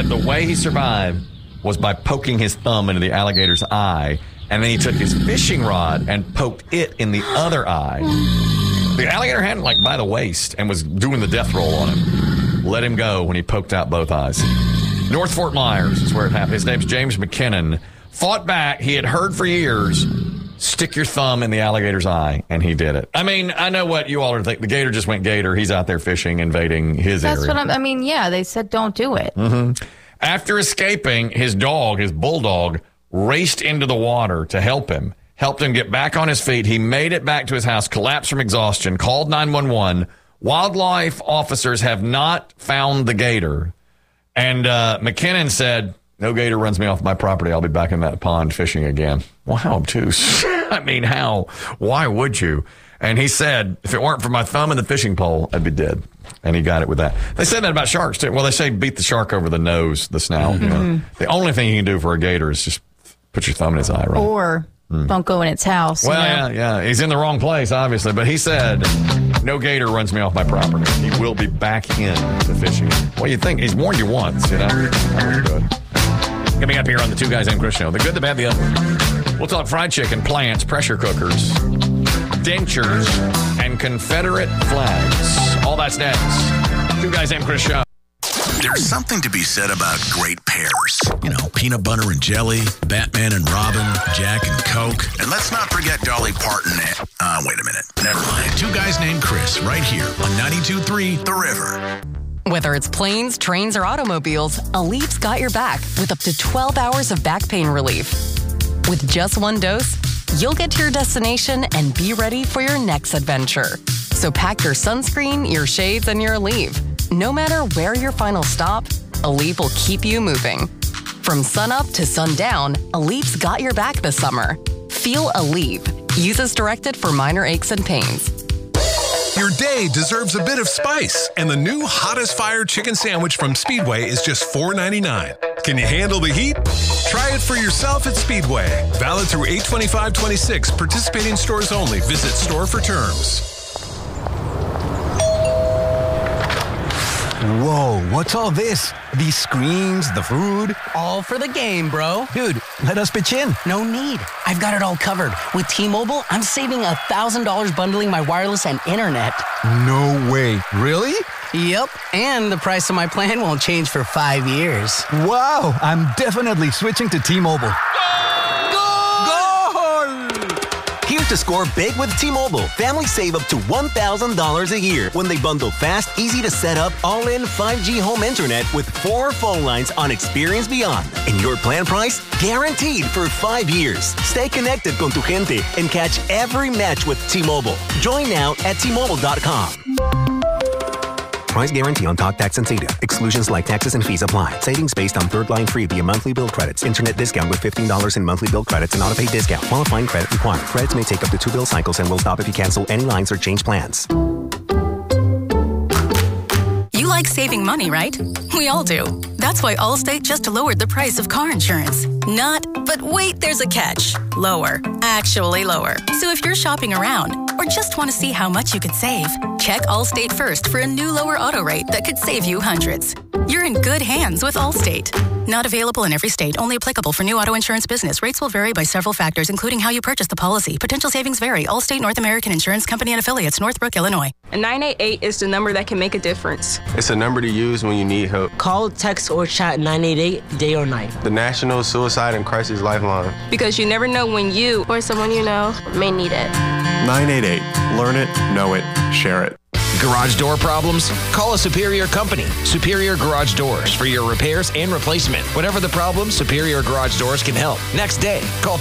said the way he survived was by poking his thumb into the alligator's eye, and then he took his fishing rod and poked it in the other eye. The alligator had him like by the waist and was doing the death roll on him. Let him go when he poked out both eyes. North Fort Myers is where it happened. His name's James McKinnon. Fought back. He had heard for years, stick your thumb in the alligator's eye, and he did it. I mean, I know what you all are thinking. The gator just went gator. He's out there fishing, invading his area. That's what yeah, they said don't do it. Mm-hmm. After escaping, his dog, his bulldog, raced into the water to help him. Helped him get back on his feet. He made it back to his house, collapsed from exhaustion, called 911. Wildlife officers have not found the gator. And McKinnon said, no gator runs me off my property. I'll be back in that pond fishing again. Well, how obtuse. I mean, how? Why would you? And he said, if it weren't for my thumb and the fishing pole, I'd be dead. And he got it with that. They said that about sharks, too. Well, they say beat the shark over the nose, the snout. Mm-hmm. You know? The only thing you can do for a gator is just put your thumb in his eye, right? Or don't go in its house. Well, yeah. He's in the wrong place, obviously. But he said, no gator runs me off my property. He will be back in the fishing. Well, you think he's warned you once, you know? That was good. Coming up here on the Two Guys Named Chris show, the good, the bad, the ugly. We'll talk fried chicken, plants, pressure cookers, dentures, and Confederate flags. All that's next. Two Guys Named Chris show. There's something to be said about great pairs. You know, peanut butter and jelly, Batman and Robin, Jack and Coke. And let's not forget Dolly Parton and... wait a minute. Never mind. Two Guys Named Chris right here on 92.3 The River. Whether it's planes, trains, or automobiles, Alev's got your back with up to 12 hours of back pain relief. With just one dose, you'll get to your destination and be ready for your next adventure. So pack your sunscreen, your shades, and your Aleve. No matter where your final stop, Aleve will keep you moving. From sunup to sundown, Aleve's got your back this summer. Feel Aleve. Use as directed for minor aches and pains. Your day deserves a bit of spice, and the new Hot as Fire chicken sandwich from Speedway is just $4.99. Can you handle the heat? Try it for yourself at Speedway. Valid through 8/25/26. Participating stores only. Visit store for terms. Whoa, what's all this? These screens, the food? All for the game, bro. Dude, let us pitch in. No need. I've got it all covered. With T-Mobile, I'm saving $1,000 bundling my wireless and internet. No way. Really? Yep, and the price of my plan won't change for 5 years. Wow, I'm definitely switching to T-Mobile. Here to score big with T-Mobile. Families save up to $1,000 a year when they bundle fast, easy to set up, all-in 5G home internet with 4 phone lines on Experience Beyond. And your plan price? Guaranteed for 5 years. Stay connected con tu gente and catch every match with T-Mobile. Join now at T-Mobile.com. Price guarantee on talk, tax, and data. Exclusions like taxes and fees apply. Savings based on third line free via monthly bill credits. Internet discount with $15 in monthly bill credits and auto-pay discount. Qualifying credit required. Credits may take up to 2 bill cycles and will stop if you cancel any lines or change plans. You like saving money, right? We all do. That's why Allstate just lowered the price of car insurance. Not, but wait, there's a catch. Lower. Actually lower. So if you're shopping around or just want to see how much you could save, check Allstate first for a new lower auto rate that could save you hundreds. You're in good hands with Allstate. Not available in every state. Only applicable for new auto insurance business. Rates will vary by several factors, including how you purchase the policy. Potential savings vary. Allstate North American Insurance Company and Affiliates, Northbrook, Illinois. A 988 is the number that can make a difference. It's a number to use when you need help. Call, text, or chat 988 day or night. The National Suicide and Crisis Lifeline. Because you never know when you or someone you know may need it. 988. Learn it, know it, share it. Garage door problems? Call a Superior company. Superior Garage Doors for your repairs and replacement. Whatever the problem, Superior Garage Doors can help. Next day, call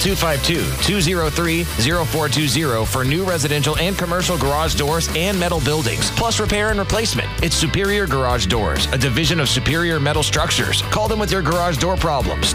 252-203-0420 for new residential and commercial garage doors and metal buildings, plus repair and replacement. It's Superior Garage Doors, a division of Superior Metal Structures. Call them with your garage door problems.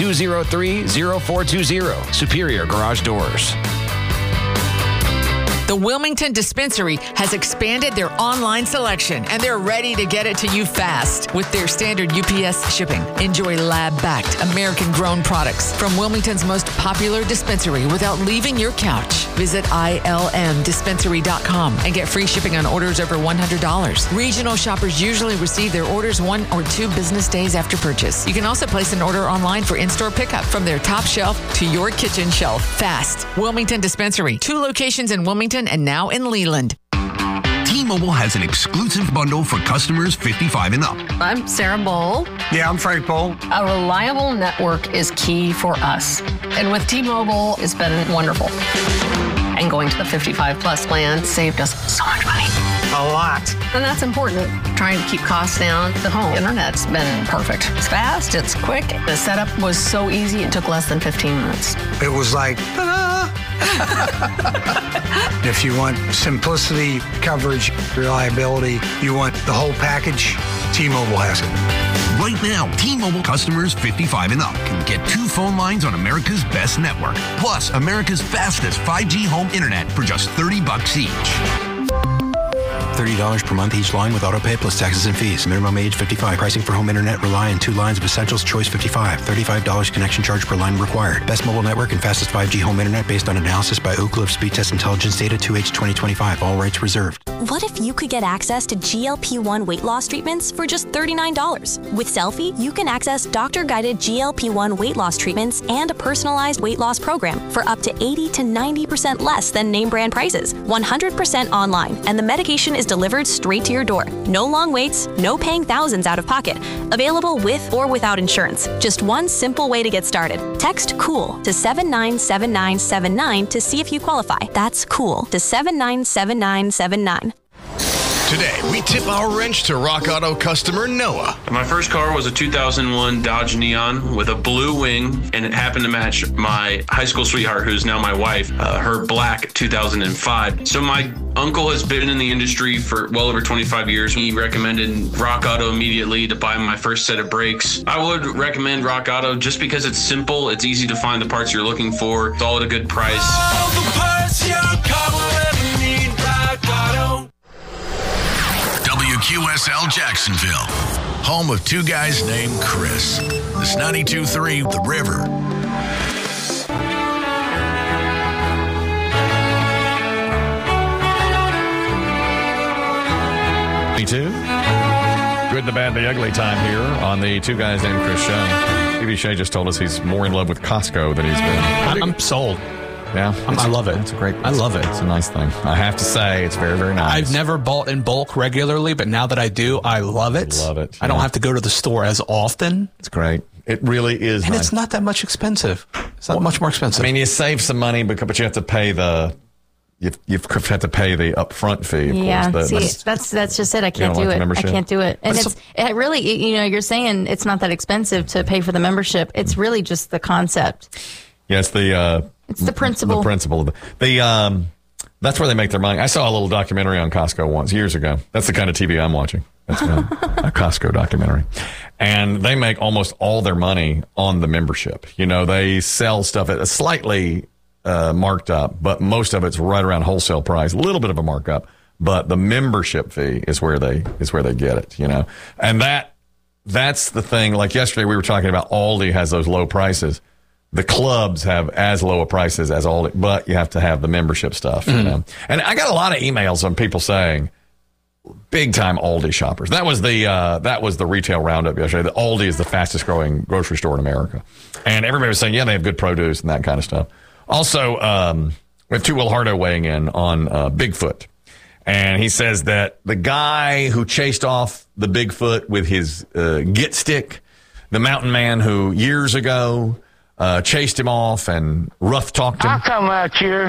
252-203-0420. Superior Garage Doors. The Wilmington Dispensary has expanded their online selection, and they're ready to get it to you fast with their standard UPS shipping. Enjoy lab-backed, American-grown products from Wilmington's most popular dispensary without leaving your couch. Visit ilmdispensary.com and get free shipping on orders over $100. Regional shoppers usually receive their orders 1 or 2 business days after purchase. You can also place an order online for in-store pickup from their top shelf to your kitchen shelf. Fast. Wilmington Dispensary. 2 locations in Wilmington and now in Leland. T-Mobile has an exclusive bundle for customers 55 and up. I'm Sarah Bowl. Yeah, I'm Frank Bowl. A reliable network is key for us. And with T-Mobile, it's been wonderful. And going to the 55 plus plan saved us so much money. A lot. And that's important. Trying to keep costs down. The home internet's been perfect. It's fast, it's quick. The setup was so easy, it took less than 15 minutes. It was like, ta-da! If you want simplicity, coverage, reliability, you want the whole package, T-Mobile has it. Right now, T-Mobile customers 55 and up can get 2 phone lines on America's best network, plus America's fastest 5G home internet for just $30 each. $30 per month each line with autopay plus taxes and fees. Minimum age 55. Pricing for home internet rely on 2 lines of Essentials Choice 55. $35 connection charge per line required. Best mobile network and fastest 5G home internet based on analysis by Ookla of Speed Test Intelligence data 2H 2025. All rights reserved. What if you could get access to GLP-1 weight loss treatments for just $39? With Selfie, you can access doctor-guided GLP-1 weight loss treatments and a personalized weight loss program for up to 80 to 90% less than name brand prices. 100% online, and the medication is delivered straight to your door. No long waits, no paying thousands out of pocket. Available with or without insurance. Just one simple way to get started. Text COOL to 797979 to see if you qualify. That's COOL to 797979. Today, we tip our wrench to Rock Auto customer Noah. My first car was a 2001 Dodge Neon with a blue wing, and it happened to match my high school sweetheart, who's now my wife, her black 2005. So my uncle has been in the industry for well over 25 years. He recommended Rock Auto immediately to buy my first set of brakes. I would recommend Rock Auto just because it's simple, it's easy to find the parts you're looking for, it's all at a good price. All the parts your car will ever need, Rock Auto. WQSL Jacksonville, home of 2 guys named Chris. This 92.3 The River. Good, the bad, the ugly time here on the 2 Guys Named Chris show. TV Shea just told us he's more in love with Costco than he's been. I'm sold. Yeah, I love it. It's a great. I love it. It's a nice thing. I have to say, it's very, very nice. I've never bought in bulk regularly, but now that I do, I love it. Love it. I don't have to go to the store as often. It's great. It really is. And nice. It's not that much expensive. It's not much more expensive. I mean, you save some money, but you have to pay the. You have to pay the upfront fee. Of course. That's just it. I can't do it. I can't do it. And it really, you're saying it's not that expensive to pay for the membership. It's really just the concept. Yeah, it's the principle. The principle. That's where they make their money. I saw a little documentary on Costco once, years ago. That's the kind of TV I'm watching. That's a Costco documentary. And they make almost all their money on the membership. They sell stuff at a slightly marked up, but most of it's right around wholesale price. A little bit of a markup, but the membership fee is where they get it, And that's the thing. Like yesterday we were talking about Aldi has those low prices. The clubs have as low a prices as Aldi, but you have to have the membership stuff, And I got a lot of emails on people saying, big time Aldi shoppers. That was the retail roundup yesterday. The Aldi is the fastest growing grocery store in America. And everybody was saying, yeah, they have good produce and that kind of stuff. Also, we have Will Hardo weighing in on Bigfoot. And he says that the guy who chased off the Bigfoot with his Git stick, the mountain man who years ago chased him off and rough-talked him. I come out here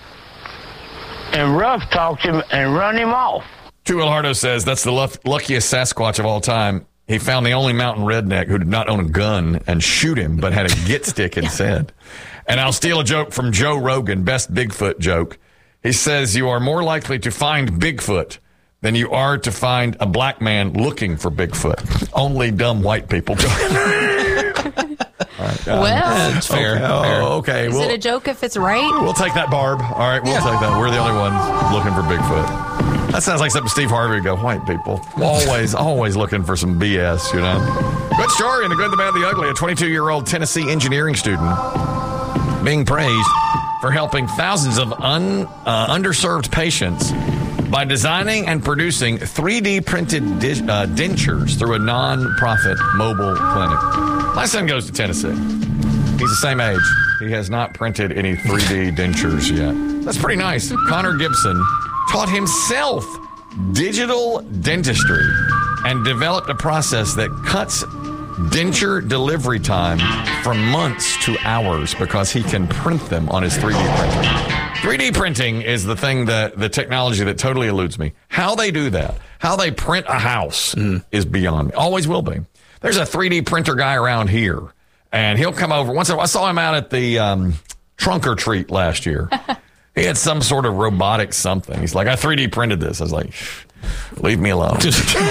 and rough-talked him and run him off. Will Hardo says that's the luckiest Sasquatch of all time. He found the only mountain redneck who did not own a gun and shoot him, but had a Git stick instead. And I'll steal a joke from Joe Rogan, best Bigfoot joke. He says you are more likely to find Bigfoot than you are to find a black man looking for Bigfoot. Only dumb white people. All right. Well, it's fair. Okay. Is it a joke if it's right? We'll take that, Barb. All right, we'll take that. We're the only ones looking for Bigfoot. That sounds like something Steve Harvey would go, white people. Always looking for some BS, you know? Good story in The Good, the Bad, the Ugly. A 22-year-old Tennessee engineering student being praised for helping thousands of underserved patients by designing and producing 3D printed dentures through a non-profit mobile clinic. My son goes to Tennessee. He's the same age. He has not printed any 3D dentures yet. That's pretty nice. Connor Gibson taught himself digital dentistry and developed a process that cuts denture delivery time from months to hours because he can print them on his 3D printer. 3D printing is the thing the technology that totally eludes me. How they do that, how they print a house is beyond me. Always will be. There's a 3D printer guy around here, and he'll come over. Once in a while, I saw him out at the Trunk or Treat last year. He had some sort of robotic something. He's like, I 3D printed this. I was like, leave me alone.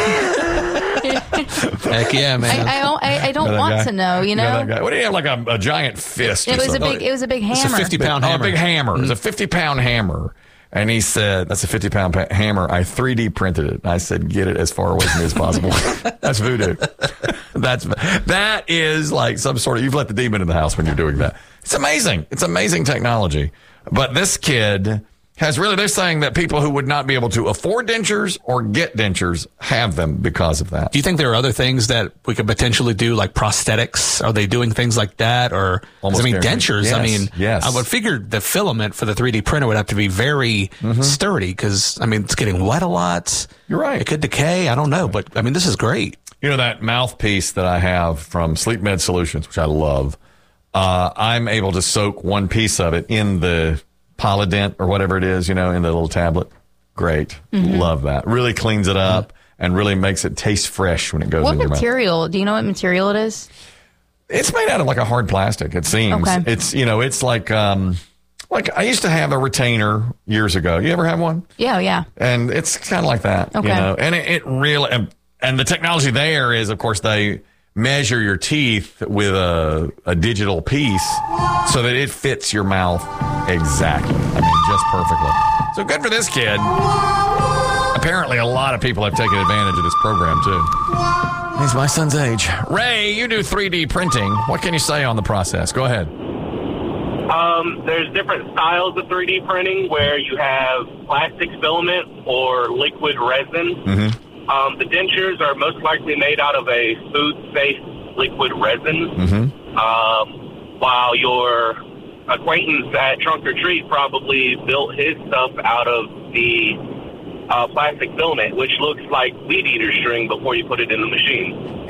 Heck yeah, man. I don't want to know, you know? What do you have, like a giant fist? It was a big hammer. It's a 50-pound hammer. A big hammer. It was a 50-pound hammer. And he said, that's a 50-pound hammer. I 3D printed it. I said, get it as far away from me as possible. That's voodoo. That is like some sort of, you've let the demon in the house when you're doing that. It's amazing. It's amazing technology. But this kid has really, they're saying that people who would not be able to afford dentures or get dentures have them because of that. Do you think there are other things that we could potentially do, like prosthetics? Are they doing things like that? Or, dentures, yes. I would figure the filament for the 3D printer would have to be very sturdy because, it's getting wet a lot. You're right. It could decay. I don't know. But, this is great. You know, that mouthpiece that I have from Sleep Med Solutions, which I love, I'm able to soak one piece of it in the Polydent or whatever it is, in the little tablet. Great. Love that. Really cleans it up and really makes it taste fresh when it goes in your mouth. What material? Do you know what material it is? It's made out of like a hard plastic, it seems. Okay. It's, it's like I used to have a retainer years ago. You ever have one? Yeah. And it's kind of like that, okay. And it really, and the technology there is, of course, they measure your teeth with a digital piece so that it fits your mouth exactly. Just perfectly. So good for this kid. Apparently, a lot of people have taken advantage of this program, too. He's my son's age. Ray, you do 3D printing. What can you say on the process? Go ahead. There's different styles of 3D printing where you have plastic filament or liquid resin. The dentures are most likely made out of a food-safe liquid resin, while your acquaintance at Trunk or Treat probably built his stuff out of the plastic filament, which looks like weed eater string before you put it in the machine.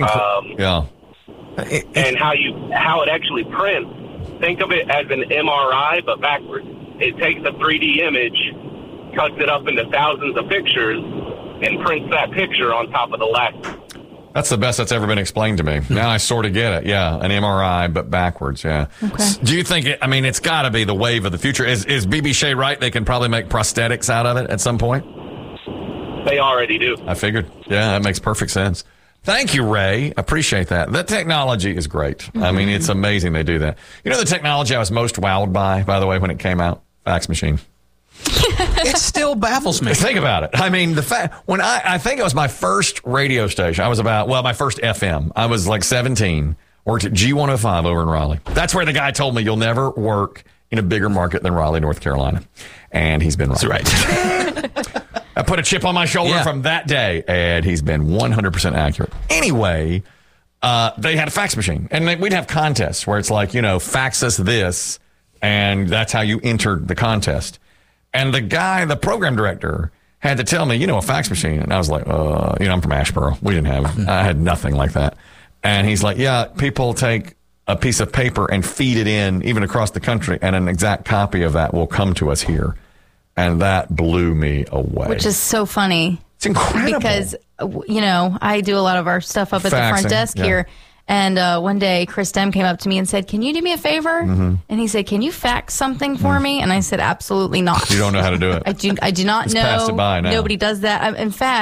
And how it actually prints, think of it as an MRI, but backwards. It takes a 3D image, cuts it up into thousands of pictures, and prints that picture on top of the last. That's the best that's ever been explained to me. Now I sort of get it. Yeah, an MRI, but backwards. Yeah. Okay. Do you think it's got to be the wave of the future? Is BB Shea right? They can probably make prosthetics out of it at some point? They already do. I figured. Yeah, that makes perfect sense. Thank you, Ray. Appreciate that. That technology is great. It's amazing they do that. You know the technology I was most wowed by the way, when it came out? Fax machine. It still baffles me. Think about it. The fact when I think it was my first radio station. I was my first FM. I was like 17. Worked at G105 over in Raleigh. That's where the guy told me you'll never work in a bigger market than Raleigh, North Carolina. And he's been right. That's right. I put a chip on my shoulder from that day, and he's been 100% accurate. Anyway, they had a fax machine, and we'd have contests where it's like, fax us this, and that's how you entered the contest. And the program director, had to tell me, a fax machine. And I was like, I'm from Asheboro. We didn't have it. I had nothing like that. And he's like, yeah, people take a piece of paper and feed it in, even across the country, and an exact copy of that will come to us here. And that blew me away. Which is so funny. It's incredible. Because, I do a lot of our stuff up at the front desk here. And one day, Chris Dem came up to me and said, can you do me a favor? And he said, can you fax something for me? And I said, absolutely not. You don't know how to do it. I do not know. Passed it by now. Nobody does that. In fact,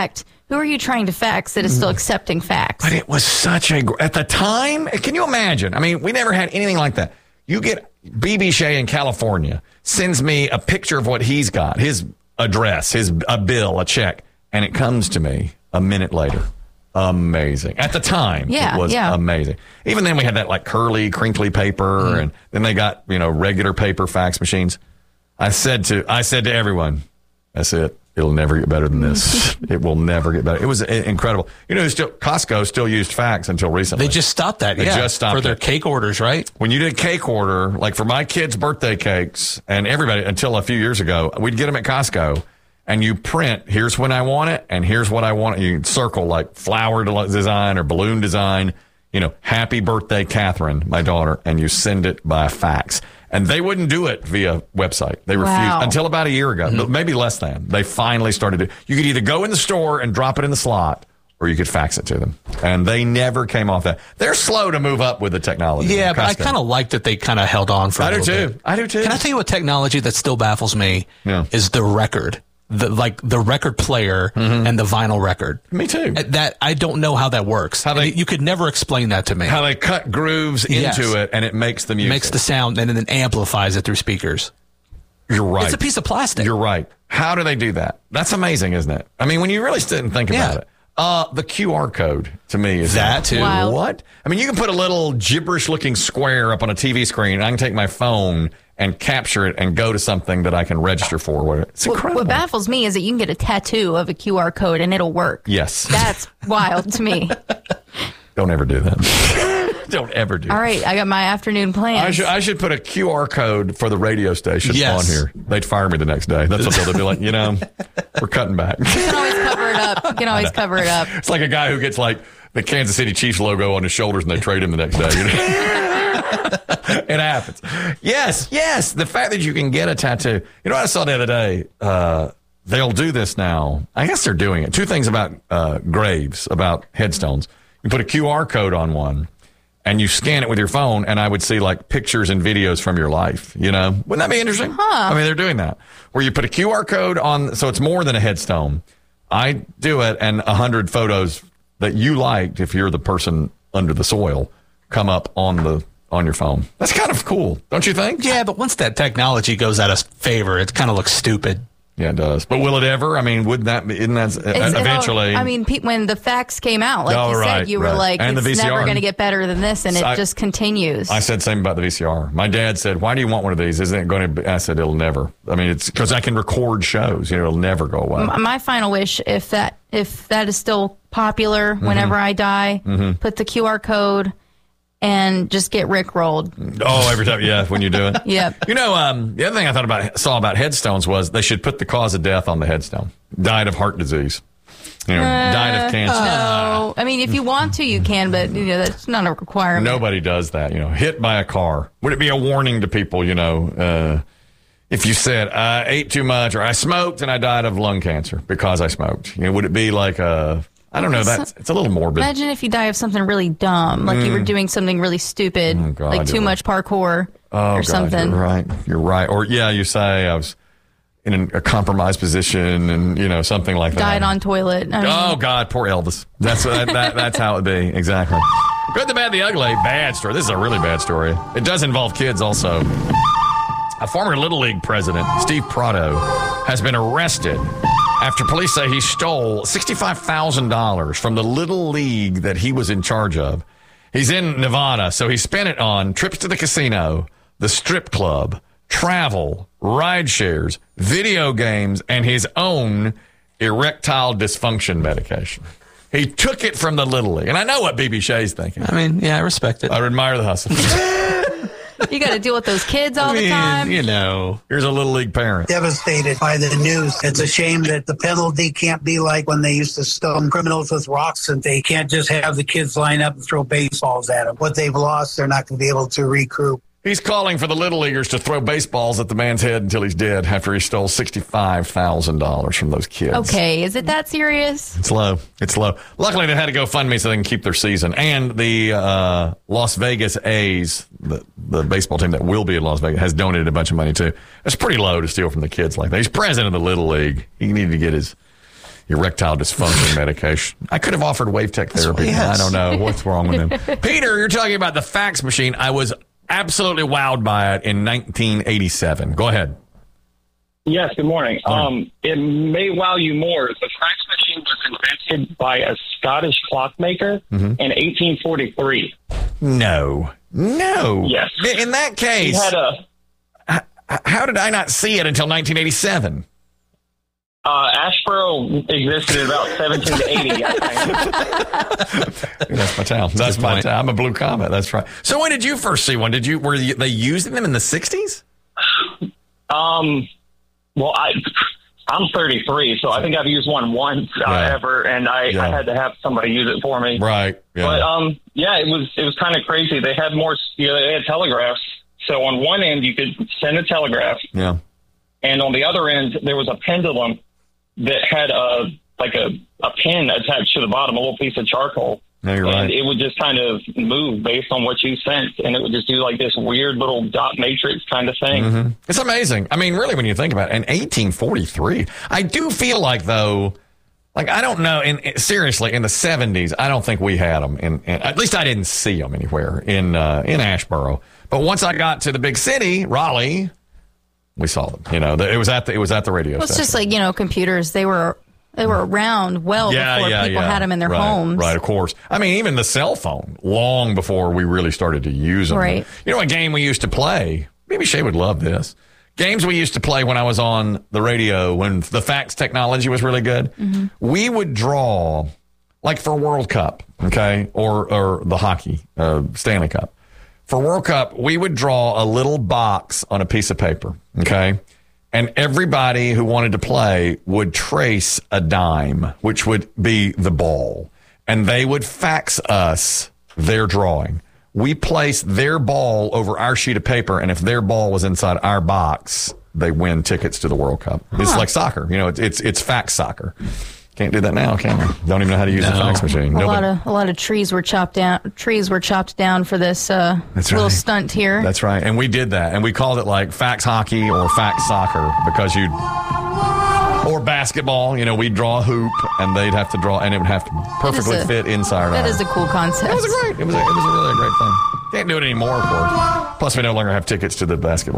who are you trying to fax that is still accepting fax? But it was such at the time, can you imagine? I mean, we never had anything like that. You get BB Shea in California sends me a picture of what he's got, his address, a bill, a check, and it comes to me a minute later. Amazing. At the time, it was amazing. Even then, we had that like curly, crinkly paper, and then they got regular paper fax machines. I said to everyone, that's it. It'll never get better than this. It will never get better. It was incredible. Costco still used fax until recently. They just stopped that. They just stopped for their cake orders, right? When you did a cake order, like for my kids' birthday cakes and everybody until a few years ago, we'd get them at Costco. And you print, here's when I want it, and here's what I want. You circle like flower design or balloon design, happy birthday, Catherine, my daughter, and you send it by fax. And they wouldn't do it via website. They refused until about a year ago, but maybe less than. They finally started to. You could either go in the store and drop it in the slot, or you could fax it to them. And they never came off that. They're slow to move up with the technology. Yeah, but I kind of like that they kind of held on for a little bit. I do too. Can I tell you what technology that still baffles me is the record. The record player and the vinyl record. Me too. That I don't know how that works. You could never explain that to me. How they cut grooves into it and it makes the music. Makes the sound and then amplifies it through speakers. You're right. It's a piece of plastic. You're right. How do they do that? That's amazing, isn't it? I mean, when you really sit and think about it. The QR code to me is that too. Wow. What? I mean, you can put a little gibberish looking square up on a TV screen. I can take my phone and capture it and go to something that I can register for. It's incredible. What baffles me is that you can get a tattoo of a QR code and it'll work. Yes. That's wild to me. Don't ever do that. Don't ever do that. All right, I got my afternoon plans. I should put a QR code for the radio station on here. They'd fire me the next day. That's what they'll be like, we're cutting back. You can always cover it up. You can always cover it up. It's like a guy who gets like the Kansas City Chiefs logo on his shoulders and they trade him the next day. It happens. Yes. The fact that you can get a tattoo. You know what I saw the other day? They'll do this now. I guess they're doing it. Two things about graves, about headstones. You put a QR code on one and you scan it with your phone, and I would see like pictures and videos from your life. Wouldn't that be interesting? Huh. I mean, they're doing that where you put a QR code on, so it's more than a headstone. I do it, and 100 photos that you liked, if you're the person under the soil, come up on your phone. That's kind of cool, don't you think? Yeah, but once that technology goes out of favor, it kind of looks stupid. Yeah, it does. But will it ever? I mean, isn't that eventually? When the fax came out, like you said, you were like, and it's never going to get better than this, and it just continues. I said same about the VCR. My dad said, why do you want one of these? Isn't it going to? I said, it'll never. I mean, it's because I can record shows. It'll never go away. My final wish, if that is still popular whenever I die, put the QR code and just get rickrolled. Oh, every time, when you do it. Yep. The other thing I saw about headstones was they should put the cause of death on the headstone. Died of heart disease. Died of cancer. No. I mean, if you want to, you can, but that's not a requirement. Nobody does that. Hit by a car. Would it be a warning to people, if you said, I ate too much or I smoked and I died of lung cancer because I smoked? Would it be like I don't know. It's a little morbid. Imagine if you die of something really dumb, like you were doing something really stupid, like too much parkour or something. You're right. Or you say I was in a compromised position and something like that. Died on toilet. Oh God, poor Elvis. That's how it would be exactly. Good, the bad, the ugly. Bad story. This is a really bad story. It does involve kids also. A former Little League president, Steve Prado, has been arrested after police say he stole $65,000 from the Little League that he was in charge of. He's in Nevada, so he spent it on trips to the casino, the strip club, travel, ride shares, video games, and his own erectile dysfunction medication. He took it from the Little League. And I know what BB Shea's thinking. I mean, I respect it. I admire the hustle. You got to deal with those kids all the time. Here's a Little League parent. Devastated by the news. It's a shame that the penalty can't be like when they used to stone criminals with rocks, and they can't just have the kids line up and throw baseballs at them. What they've lost, they're not going to be able to recoup. He's calling for the Little Leaguers to throw baseballs at the man's head until he's dead after he stole $65,000 from those kids. Okay, is it that serious? It's low. Luckily, they had to go fund me so they can keep their season. And the Las Vegas A's, the baseball team that will be in Las Vegas, has donated a bunch of money, too. It's pretty low to steal from the kids like that. He's president of the Little League. He needed to get his erectile dysfunction medication. I could have offered wave tech therapy. I don't know what's wrong with him. Peter, you're talking about the fax machine. I was absolutely wowed by it in 1987. Go ahead. Yes, good morning. It may wow you more. The fax machine was invented by a Scottish clockmaker in 1843. No. Yes. In that case, how did I not see it until 1987? Ashboro existed in about 1780, I think. That's my town. That's my town. I'm a Blue Comet. That's right. So when did you first see one? Were they using them in the 60s? Well, I'm 33, so I think I've used one once ever, and I had to have somebody use it for me. Right. Yeah. But it was kind of crazy. They had more. They had telegraphs. So on one end you could send a telegraph. Yeah. And on the other end there was a pendulum that had a pin attached to the bottom, a little piece of charcoal. No, you're right. And it would just kind of move based on what you sent, and it would just do like this weird little dot matrix kind of thing. Mm-hmm. It's amazing. I mean, really, when you think about it, in 1843, I do feel like, though, like, I don't know, seriously, in the 70s, I don't think we had them. At least I didn't see them anywhere in Ashboro. But once I got to the big city, Raleigh, we saw them. You know, it was at the radio station. It's just like, computers. They were around before people had them in their homes. Right, of course. I mean, even the cell phone, long before we really started to use them. Right. You know, a game we used to play, maybe Shay would love this. Games we used to play when I was on the radio, when the fax technology was really good, we would draw, like for World Cup, okay, or the hockey, Stanley Cup. For World Cup, we would draw a little box on a piece of paper, okay? And everybody who wanted to play would trace a dime, which would be the ball. And they would fax us their drawing. We placed their ball over our sheet of paper, and if their ball was inside our box, they win tickets to the World Cup. It's like soccer. You know, it's fax soccer. Can't do that now, can we? Don't even know how to use a fax machine. A lot of trees were chopped down. Trees were chopped down for this little stunt here. That's right, and we did that, and we called it like fax hockey or fax soccer because or basketball. You know, we'd draw a hoop, and they'd have to draw, and it would have to perfectly fit inside. That is a cool concept. It was a really great thing. Can't do it anymore, of course. Plus, we no longer have tickets to the basketball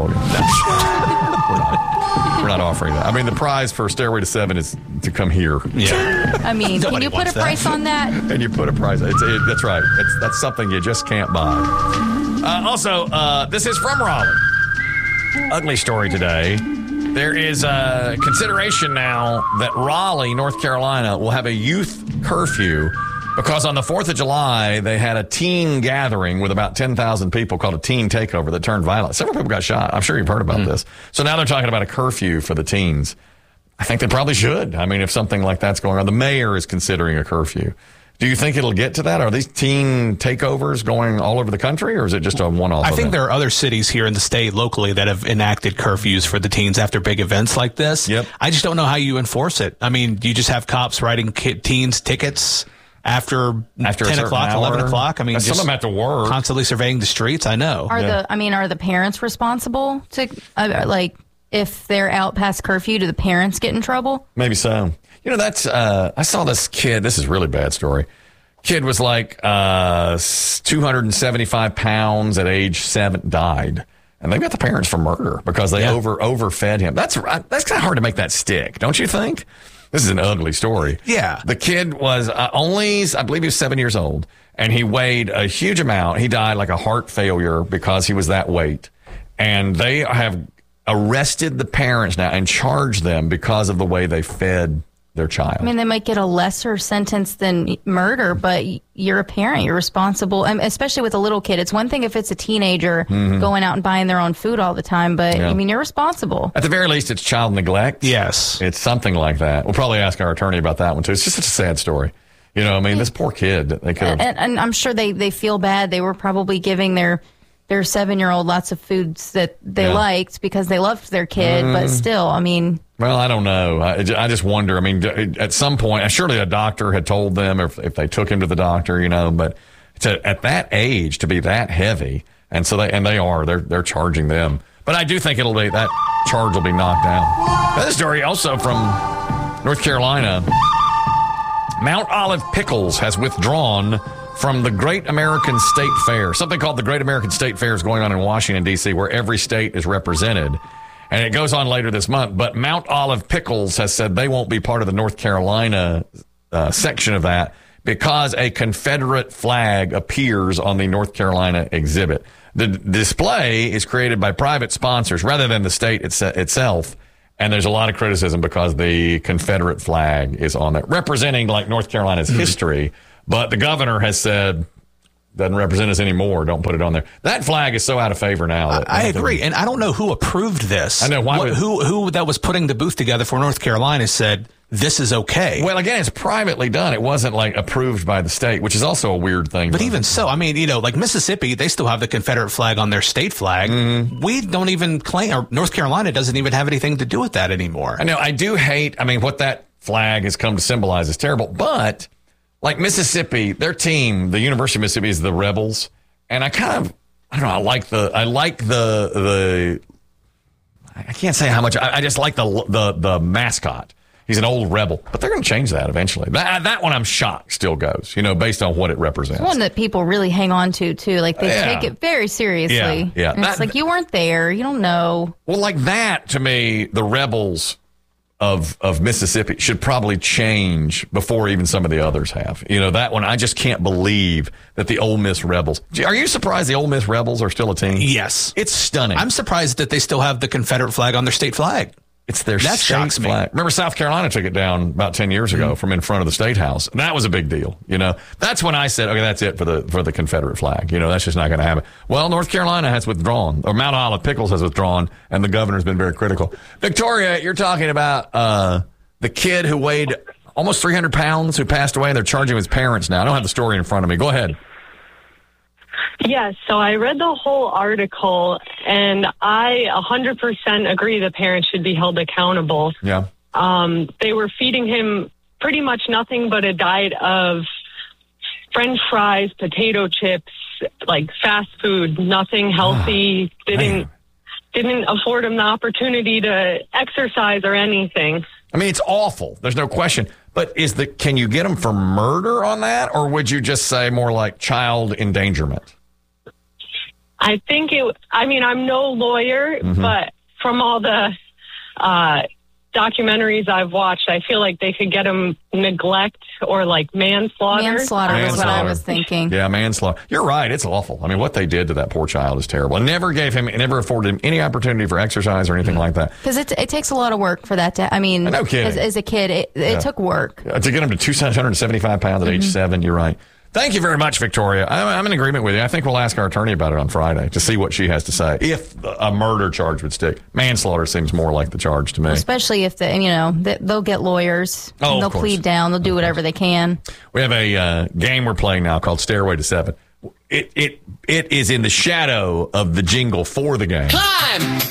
game. We're not offering that. I mean, the prize for Stairway to 7 is to come here. Yeah. I mean, can you put a price on that? And you put a price. That's right. That's something you just can't buy. Also, this is from Raleigh. Ugly story today. There is a consideration now that Raleigh, North Carolina, will have a youth curfew because on the 4th of July, they had a teen gathering with about 10,000 people called a teen takeover that turned violent. Several people got shot. I'm sure you've heard about this. So now they're talking about a curfew for the teens. I think they probably should. I mean, if something like that's going on, the mayor is considering a curfew. Do you think it'll get to that? Are these teen takeovers going all over the country, or is it just a one-off I event? think there are other cities here in the state locally that have enacted curfews for the teens after big events like this. Yep. I just don't know how you enforce it. I mean, do you just have cops writing teens tickets after 10 o'clock, 11 o'clock? I mean, some of them have to work. Constantly surveying the streets, I know. Are the parents responsible to, if they're out past curfew, do the parents get in trouble? Maybe so. You know, that's, I saw this kid, this is a really bad story. Kid was like 275 pounds at age 7, died. And they got the parents for murder because they overfed him. That's kind of hard to make that stick, don't you think? This is an ugly story. Yeah. The kid was I believe he was 7 years old, and he weighed a huge amount. He died like a heart failure because he was that weight. And they have arrested the parents now and charged them because of the way they fed their child. I mean, they might get a lesser sentence than murder, but you're a parent. You're responsible, especially with a little kid. It's one thing if it's a teenager going out and buying their own food all the time, but I mean, you're responsible. At the very least, it's child neglect. Yes. It's something like that. We'll probably ask our attorney about that one, too. It's just such a sad story. You know, I mean, this poor kid. They could have... And I'm sure they feel bad. They were probably giving their 7-year-old lots of foods that they liked because they loved their kid, but still, I mean... Well, I don't know. I just wonder. I mean, at some point, surely a doctor had told them if they took him to the doctor, you know, but at that age to be that heavy. And so they're charging them. But I do think that charge will be knocked down. This story also from North Carolina. Mount Olive Pickles has withdrawn from the Great American State Fair. Something called the Great American State Fair is going on in Washington, D.C., where every state is represented. And it goes on later this month. But Mount Olive Pickles has said they won't be part of the North Carolina section of that because a Confederate flag appears on the North Carolina exhibit. The display is created by private sponsors rather than the state itself. And there's a lot of criticism because the Confederate flag is on there, representing like North Carolina's history. But the governor has said, doesn't represent us anymore. Don't put it on there. That flag is so out of favor now. That I agree. And I don't know who approved this. I know. Who that was putting the booth together for North Carolina said this is okay. Well, again, it's privately done. It wasn't like approved by the state, which is also a weird thing. But even so, I mean, like Mississippi, they still have the Confederate flag on their state flag. Mm-hmm. We don't even claim, or North Carolina doesn't even have anything to do with that anymore. I know. I do hate, what that flag has come to symbolize is terrible. But like Mississippi, their team, the University of Mississippi, is the Rebels. And I like the I can't say how much. I just like the mascot. He's an old rebel, but they're going to change that eventually. That one I'm shocked still goes, based on what it represents. It's one that people really hang on to, too. Like, they take it very seriously. Yeah. And it's like, you weren't there. You don't know. Well, like that, to me, the Rebels of Mississippi should probably change before even some of the others have. That one, I just can't believe that the Ole Miss Rebels. Are you surprised the Ole Miss Rebels are still a team? Yes. It's stunning. I'm surprised that they still have the Confederate flag on their state flag. It's their state flag. Remember, South Carolina took it down about 10 years ago from in front of the State House. That was a big deal. That's when I said, okay, that's it for the Confederate flag. That's just not going to happen. Well, North Carolina has withdrawn, or Mount Olive Pickles has withdrawn, and the governor's been very critical. Victoria, you're talking about the kid who weighed almost 300 pounds who passed away, and they're charging his parents now. I don't have the story in front of me. Go ahead. Yes, so I read the whole article, and I 100% agree the parents should be held accountable. Yeah. They were feeding him pretty much nothing but a diet of French fries, potato chips, like fast food, nothing healthy. Didn't afford him the opportunity to exercise or anything. It's awful. There's no question. But can you get him for murder on that, or would you just say more like child endangerment? I think I'm no lawyer, but from all the documentaries I've watched, I feel like they could get him neglect or like manslaughter. Manslaughter is what I was thinking. Yeah, manslaughter. You're right. It's awful. What they did to that poor child is terrible. It never afforded him any opportunity for exercise or anything like that. Because it takes a lot of work for that to, no kidding. As a kid, it took work. To get him to 275 pounds at age 7, you're right. Thank you very much, Victoria. I'm in agreement with you. I think we'll ask our attorney about it on Friday to see what she has to say. If a murder charge would stick, manslaughter seems more like the charge to me. Especially if they'll get lawyers. Oh, they'll plead down. They'll do whatever they can. We have a game we're playing now called Stairway to 7. It is in the shadow of the jingle for the game. Climb!